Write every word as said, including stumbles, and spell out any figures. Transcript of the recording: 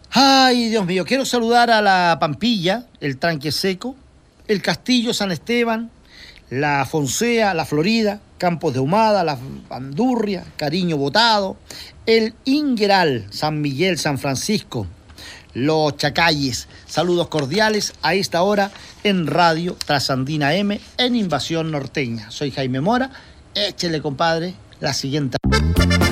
Ay, Dios mío, quiero saludar a la Pampilla, el Tranque Seco, el Castillo San Esteban, la Fonsea, la Florida, Campos de Humada, la Bandurria, Cariño Botado, el Ingueral, San Miguel, San Francisco, los Chacalles. Saludos cordiales a esta hora en Radio Trasandina M en Invasión Norteña. Soy Jaime Mora. Échele, compadre, la siguiente.